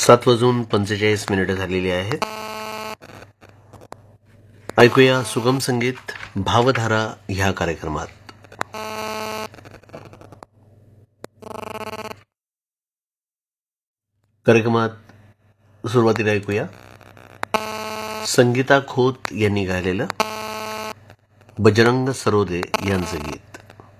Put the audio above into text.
7:45 झालेली आहेत. ऐकूया सुगम संगीत भावधारा ह्या कार्यक्रमात. कार्यक्रमात सुरुवातीला ऐकूया संगीता खोत यांनी गायलेलं बजरंग सरोदे यांचं गीत.